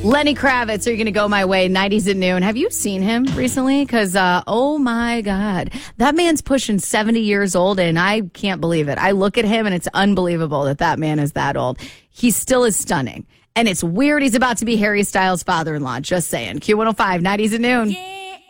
Lenny Kravitz, are you going to go my way? 90s at noon. Have you seen him recently? Because, oh my God, that man's pushing 70 years old, and I can't believe it. I look at him, and it's unbelievable that man is that old. He still is stunning. And it's weird he's about to be Harry Styles' father-in-law. Just saying. Q105, 90s at noon. Yeah.